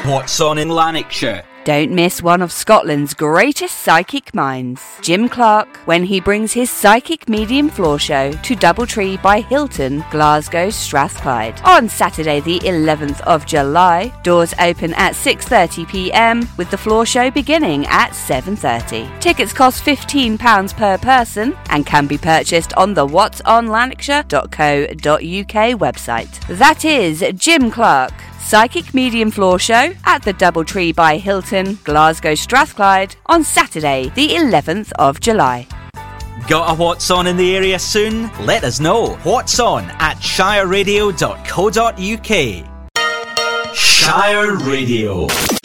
What's on in Lanarkshire? Don't miss one of Scotland's greatest psychic minds, Jim Clark, when he brings his Psychic Medium Floor Show to Doubletree by Hilton, Glasgow, Strathclyde. On Saturday the 11th of July, doors open at 6:30pm, with the floor show beginning at 7:30. Tickets cost £15 per person and can be purchased on the whatsonlanarkshire.co.uk website. That is Jim Clark, Psychic Medium Floor Show at the Doubletree by Hilton, Glasgow, Strathclyde on Saturday the 11th of July. Got a What's On in the area soon? Let us know. What's on at shireradio.co.uk. Shire Radio.